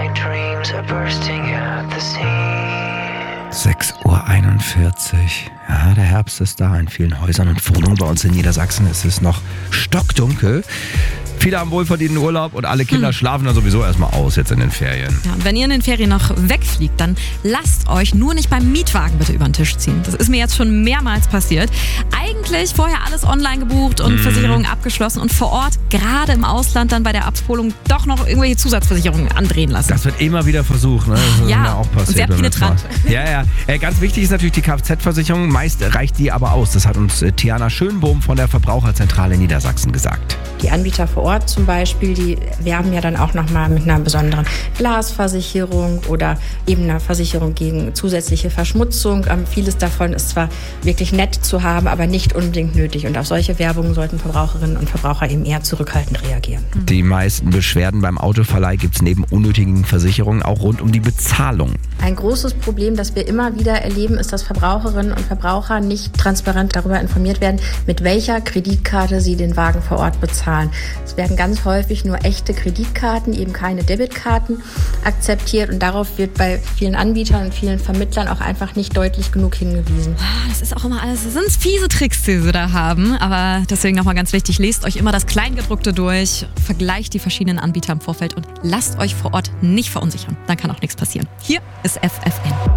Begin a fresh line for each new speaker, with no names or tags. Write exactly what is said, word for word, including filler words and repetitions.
my dreams are bursting at the seams.
sechs Uhr einundvierzig. Ja, der Herbst ist da. In vielen Häusern und Wohnungen bei uns in Niedersachsen ist es noch stockdunkel. Viele haben wohlverdienten Urlaub und alle Kinder hm. schlafen dann sowieso erstmal aus jetzt in den Ferien.
Ja, und wenn ihr in den Ferien noch wegfliegt, dann lasst euch nur nicht beim Mietwagen bitte über den Tisch ziehen. Das ist mir jetzt schon mehrmals passiert. Eigentlich vorher alles online gebucht und mm. Versicherungen abgeschlossen und vor Ort, gerade im Ausland, dann bei der Abholung doch noch irgendwelche Zusatzversicherungen andrehen lassen.
Das wird immer wieder versucht, ne? Das ist
ja,
mir auch passiert.
Sehr penetrant.
Ja, ja. Äh, ganz wichtig ist natürlich die Kfz-Versicherung. Meist reicht die aber aus. Das hat uns äh, Tiana Schönbohm von der Verbraucherzentrale Niedersachsen gesagt.
Die Anbieter vor Ort zum Beispiel, die werben ja dann auch nochmal mit einer besonderen Glasversicherung oder eben einer Versicherung gegen zusätzliche Verschmutzung. Ähm, vieles davon ist zwar wirklich nett zu haben, aber nicht unbedingt nötig. Und auf solche Werbungen sollten Verbraucherinnen und Verbraucher eben eher zurückhaltend reagieren.
Die meisten Beschwerden beim Autoverleih gibt es neben unnötigen Versicherungen auch rund um die Bezahlung.
Ein großes Problem, das wir immer wieder erleben, ist, dass Verbraucherinnen und Verbraucher nicht transparent darüber informiert werden, mit welcher Kreditkarte sie den Wagen vor Ort bezahlen. Es werden ganz häufig nur echte Kreditkarten, eben keine Debitkarten akzeptiert und darauf wird bei vielen Anbietern und vielen Vermittlern auch einfach nicht deutlich genug hingewiesen.
Das ist auch immer alles, das sind fiese Tricks, die sie da haben, aber deswegen nochmal ganz wichtig, lest euch immer das Kleingedruckte durch, vergleicht die verschiedenen Anbieter im Vorfeld und lasst euch vor Ort nicht verunsichern. Dann kann auch nichts passieren. Hier ist F F N.